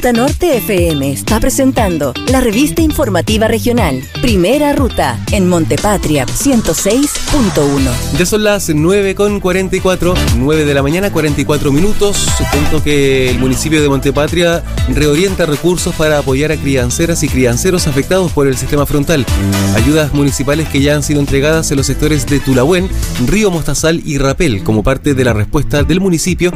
Ruta Norte FM está presentando la revista informativa regional Primera Ruta en Montepatria 106.1. Ya son las 9:44, 9 de la mañana, 44 minutos. Supongo que el municipio de Montepatria reorienta recursos para apoyar a crianceras y crianceros afectados por el sistema frontal. Ayudas municipales que ya han sido entregadas en los sectores de Tulahuén, Río Mostazal y Rapel, como parte de la respuesta del municipio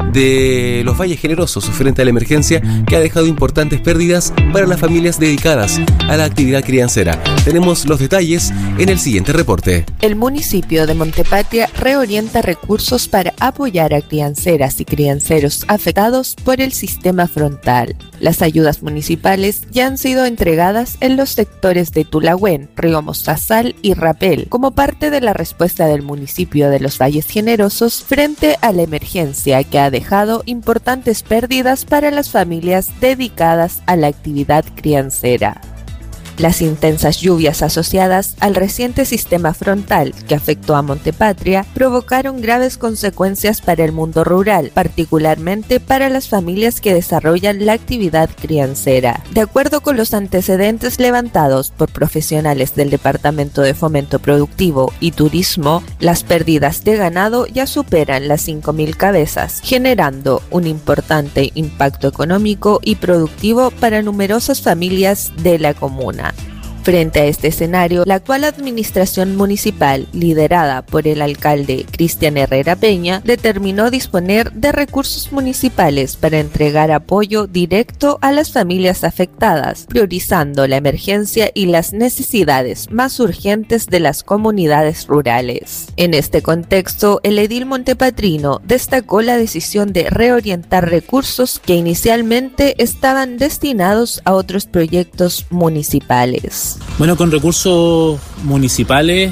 de los Valles Generosos frente a la emergencia que ha dejado importantes pérdidas para las familias dedicadas a la actividad criancera. Tenemos los detalles en el siguiente reporte. El municipio de Montepatria reorienta recursos para apoyar a crianceras y crianceros afectados por el sistema frontal. Las ayudas municipales ya han sido entregadas en los sectores de Tulahuén, Río Mostazal y Rapel, como parte de la respuesta del municipio de los Valles Generosos frente a la emergencia que ha dejado importantes pérdidas para las familias dedicadas a la actividad criancera. Las intensas lluvias asociadas al reciente sistema frontal que afectó a Montepatria provocaron graves consecuencias para el mundo rural, particularmente para las familias que desarrollan la actividad criancera. De acuerdo con los antecedentes levantados por profesionales del Departamento de Fomento Productivo y Turismo, las pérdidas de ganado ya superan las 5.000 cabezas, generando un importante impacto económico y productivo para numerosas familias de la comuna. Frente a este escenario, la actual administración municipal, liderada por el alcalde Cristian Herrera Peña, determinó disponer de recursos municipales para entregar apoyo directo a las familias afectadas, priorizando la emergencia y las necesidades más urgentes de las comunidades rurales. En este contexto, el edil montepatrino destacó la decisión de reorientar recursos que inicialmente estaban destinados a otros proyectos municipales. Bueno, con recursos municipales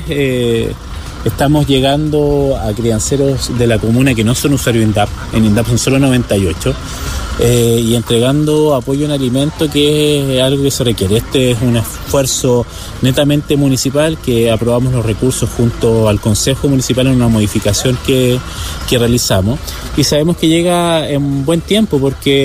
estamos llegando a crianceros de la comuna que no son usuarios INDAP. En INDAP son solo 98. Y entregando apoyo en alimento, que es algo que se requiere. Este es un esfuerzo netamente municipal que aprobamos los recursos junto al Consejo Municipal en una modificación que realizamos. Y sabemos que llega en buen tiempo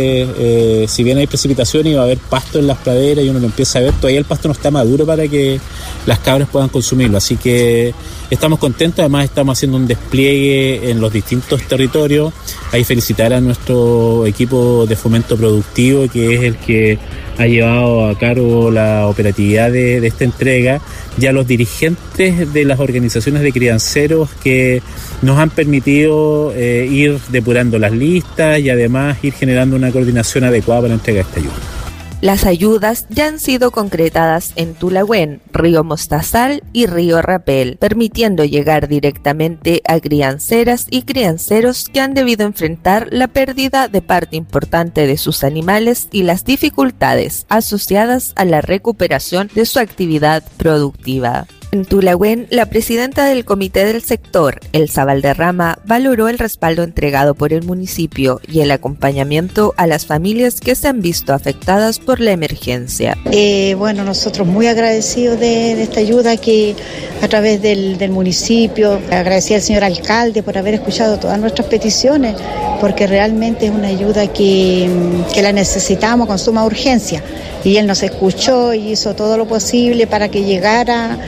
porque si bien hay precipitaciones y va a haber pasto en las praderas y uno lo empieza a ver, todavía el pasto no está maduro para que las cabras puedan consumirlo. Así que estamos contentos, además estamos haciendo un despliegue en los distintos territorios. Ahí felicitar a nuestro equipo de fomento productivo, que es el que ha llevado a cargo la operatividad de esta entrega, y a los dirigentes de las organizaciones de crianceros que nos han permitido ir depurando las listas y además ir generando una coordinación adecuada para entregar esta ayuda. Las ayudas ya han sido concretadas en Tulahuén, Río Mostazal y Río Rapel, permitiendo llegar directamente a crianceras y crianceros que han debido enfrentar la pérdida de parte importante de sus animales y las dificultades asociadas a la recuperación de su actividad productiva. En Tulahuén, la presidenta del comité del sector, Elsa Valderrama, valoró el respaldo entregado por el municipio y el acompañamiento a las familias que se han visto afectadas por la emergencia. Bueno, nosotros muy agradecidos de esta ayuda que a través del municipio, agradecida al señor alcalde por haber escuchado todas nuestras peticiones, porque realmente es una ayuda que la necesitamos con suma urgencia. Y él nos escuchó y hizo todo lo posible para que llegara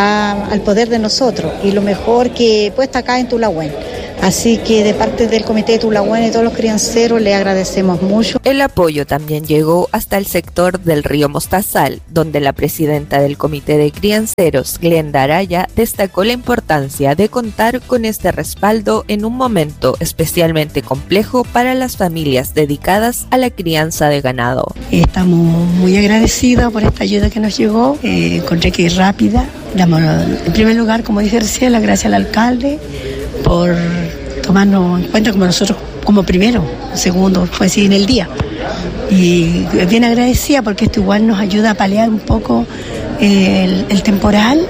al poder de nosotros, y lo mejor que puesta acá en Tulahuén. Así que de parte del comité de Tulahuén y todos los crianceros le agradecemos mucho. El apoyo también llegó hasta el sector del Río Mostazal, donde la presidenta del comité de crianceros, Glenda Araya, destacó la importancia de contar con este respaldo en un momento especialmente complejo para las familias dedicadas a la crianza de ganado. Estamos muy agradecidos por esta ayuda que nos llegó, encontré que es rápida. Damos en primer lugar, como dije recién, las gracias al alcalde por tomarnos en cuenta como nosotros como primero, segundo, pues sí, en el día. Y bien agradecida porque esto igual nos ayuda a paliar un poco el temporal,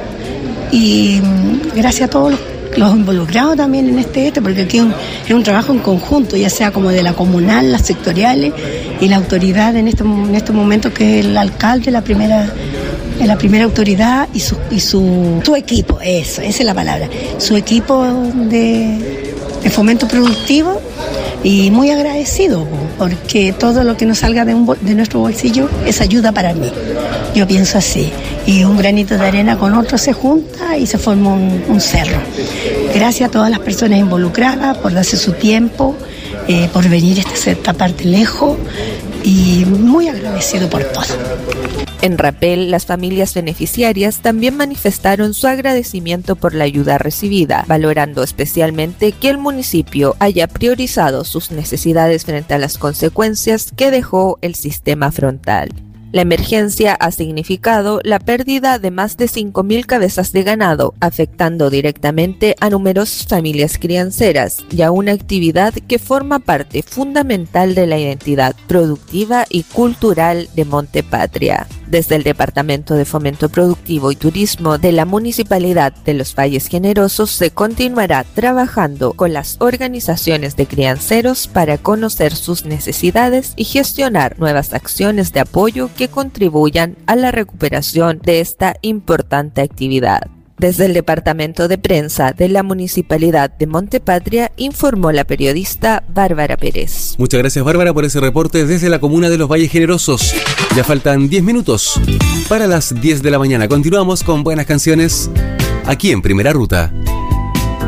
y gracias a todos los involucrados también en este porque aquí es un trabajo en conjunto, ya sea como de la comunal, las sectoriales y la autoridad en este momento, que es el alcalde, la primera autoridad y su equipo, esa es la palabra, su equipo de fomento productivo, y muy agradecido, porque todo lo que nos salga de nuestro bolsillo es ayuda para mí. Yo pienso así, y un granito de arena con otro se junta y se forma un cerro. Gracias a todas las personas involucradas por darse su tiempo, por venir a esta parte lejos, y muy agradecido por todo. En Rapel, las familias beneficiarias también manifestaron su agradecimiento por la ayuda recibida, valorando especialmente que el municipio haya priorizado sus necesidades frente a las consecuencias que dejó el sistema frontal. La emergencia ha significado la pérdida de más de 5.000 cabezas de ganado, afectando directamente a numerosas familias crianceras y a una actividad que forma parte fundamental de la identidad productiva y cultural de Montepatria. Desde el Departamento de Fomento Productivo y Turismo de la Municipalidad de Los Valles Generosos se continuará trabajando con las organizaciones de crianceros para conocer sus necesidades y gestionar nuevas acciones de apoyo que contribuyan a la recuperación de esta importante actividad. Desde el Departamento de Prensa de la Municipalidad de Montepatria, informó la periodista Bárbara Pérez. Muchas gracias, Bárbara, por ese reporte desde la comuna de Los Valles Generosos. Ya faltan 10 minutos para las 10 de la mañana. Continuamos con buenas canciones aquí en Primera Ruta.